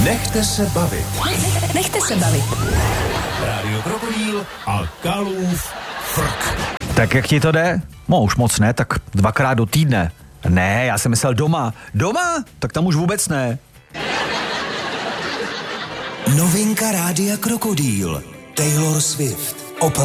Nechte se bavit. Nechte se bavit. Rádio Krokodýl a Kalův frk. Tak jak ti to jde? No už moc ne, tak 2krát do týdne. Ne, já jsem myslel doma. Doma? Tak tam už vůbec ne. Novinka Rádia Krokodýl. Taylor Swift.